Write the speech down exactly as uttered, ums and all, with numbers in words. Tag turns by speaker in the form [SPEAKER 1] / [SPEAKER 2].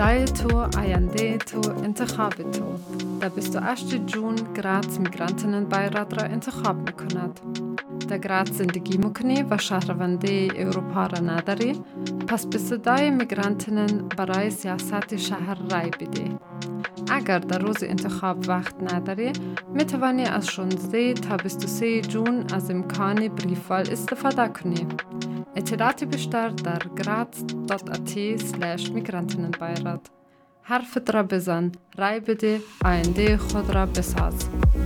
[SPEAKER 1] رای تو، آینده تو، انتخاب تو. در بیست و هشتم جون گراتس میگرانتنن بایرات را انتخاب میکند. در گراتس زندگی میکنی و شهرونده اروپا را نداری، پس به صدای میگرانتنن برای سیاست شهر رای بده. اگر در روز انتخاب وقت نداری، میتوانی از شانزده تا بیست و سوم جون از امکان بریفال استفاده کنی. اطلاعات بیشتر در گراتس دات ا تی اسلش میگرانتننبایرات. حرفت را بزن، رای بده، آینده خود را بساز.